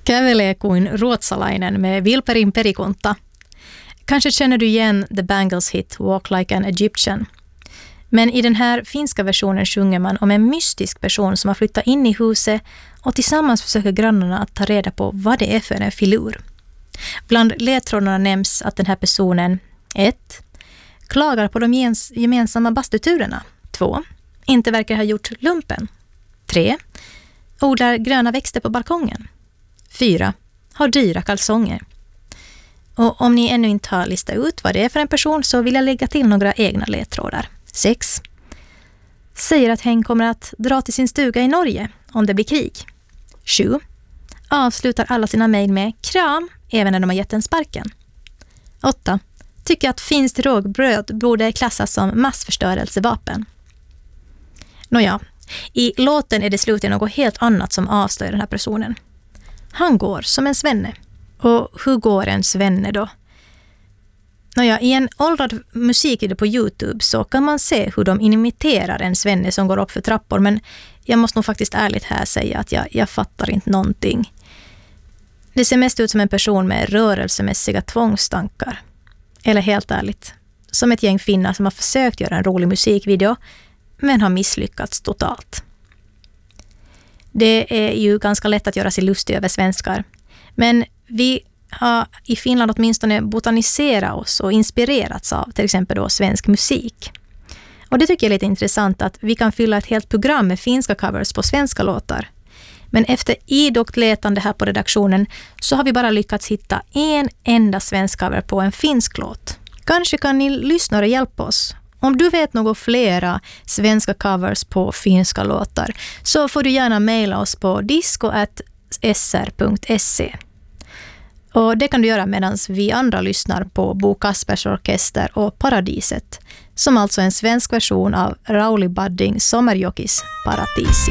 Kävelee kuin ruotsalainen med Vilperin perikunta. Kanske känner du igen The Bangles hit Walk Like an Egyptian. Men i den här finska versionen sjunger man om en mystisk person som har flyttat in i huset och tillsammans försöker grannarna att ta reda på vad det är för en filur. Bland ledtrådarna nämns att den här personen 1. Klagar på de gemensamma bastuturerna. 2. Inte verkar ha gjort lumpen. 3. Odlar gröna växter på balkongen. 4. Har dyra kalsonger. Och om ni ännu inte har listat ut vad det är för en person så vill jag lägga till några egna ledtrådar. 6. Säger att hen kommer att dra till sin stuga i Norge om det blir krig. 7. Avslutar alla sina mejl med kram även när de har gett en sparken. 8. Tycker att finskt rågbröd borde klassas som massförstörelsevapen. Nåja, i låten är det slutligen något helt annat som avslöjar den här personen. Han går som en svenne. Och hur går en svenne då? Nåja, i en åldrad musikvideo på YouTube så kan man se hur de imiterar en svenne som går upp för trappor. Men jag måste nog faktiskt ärligt här säga att jag fattar inte någonting. Det ser mest ut som en person med rörelsemässiga tvångstankar. Eller helt ärligt, som ett gäng finnar som har försökt göra en rolig musikvideo men har misslyckats totalt. Det är ju ganska lätt att göra sig lustig över svenskar. Men vi har i Finland åtminstone botaniserat oss och inspirerats av till exempel då svensk musik. Och det tycker jag är lite intressant att vi kan fylla ett helt program med finska covers på svenska låtar. Men efter idogt letande här på redaktionen så har vi bara lyckats hitta en enda svensk cover på en finsk låt. Kanske kan ni lyssna och hjälpa oss. Om du vet något flera svenska covers på finska låtar så får du gärna mejla oss på disco@sr.se. Och det kan du göra medan vi andra lyssnar på Bo Kaspers Orkester och Paradiset, som alltså är en svensk version av Rauli Budding Sommerjokis Paratisi.